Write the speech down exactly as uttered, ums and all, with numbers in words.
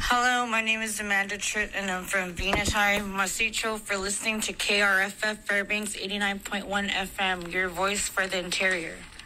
Hello, my name is Amanda Tritt, and I'm from Venati, Masicho, for listening to K R F F Fairbanks eighty-nine point one F M, your voice for the interior.